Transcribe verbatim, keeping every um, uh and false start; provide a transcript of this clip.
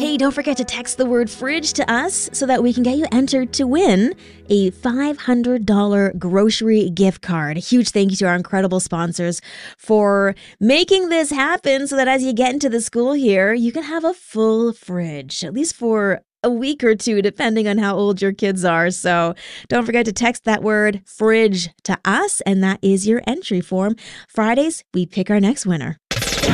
Hey, don't forget to text the word fridge to us so that we can get you entered to win a five hundred dollars grocery gift card. A huge thank you to our incredible sponsors for making this happen so that as you get into the school year, you can have a full fridge, at least for a week or two, depending on how old your kids are. So don't forget to text that word fridge to us, and that is your entry form. Fridays, we pick our next winner.